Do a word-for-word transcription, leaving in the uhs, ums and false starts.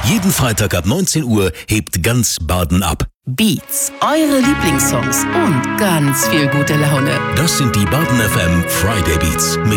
Jeden Freitag ab neunzehn Uhr hebt ganz Baden ab. Beats, eure Lieblingssongs und ganz viel gute Laune. Das sind die Baden F M Friday Beats.